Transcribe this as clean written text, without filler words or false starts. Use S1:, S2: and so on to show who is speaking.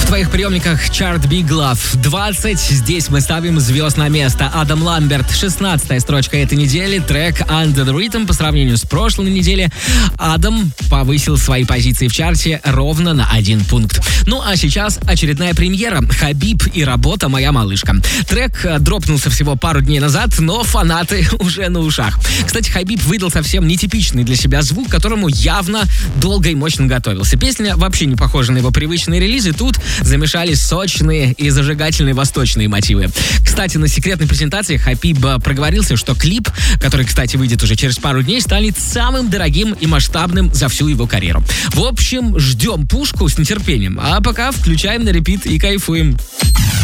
S1: твоих приемниках чарт Big Love 20. Здесь мы ставим звезд на место. Адам Ламберт, 16-я строчка этой недели. Трек Under the Rhythm. По сравнению с прошлой неделей, Адам повысил свои позиции в чарте ровно на 1 пункт. Ну а сейчас очередная премьера. Хабиб и работа «Моя малышка». Трек дропнулся всего пару дней назад, но фанаты уже на ушах. Кстати, Хабиб выдал совсем нетипичный для себя звук, к которому явно долго и мощно готовился. Песня вообще не похожа на его привычные релизы. Тут замешались сочные и зажигательные восточные мотивы. Кстати, на секретной презентации Хабиб проговорился, что клип, который, кстати, выйдет уже через пару дней, станет самым дорогим и масштабным за всю его карьеру. В общем, ждем пушку с нетерпением. А пока включаем на репит и кайфуем.